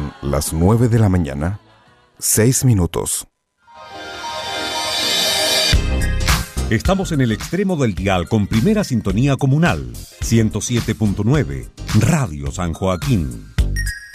Son las 9 de la mañana, 6 minutos. Estamos en el extremo del dial con primera sintonía comunal, 107.9, Radio San Joaquín.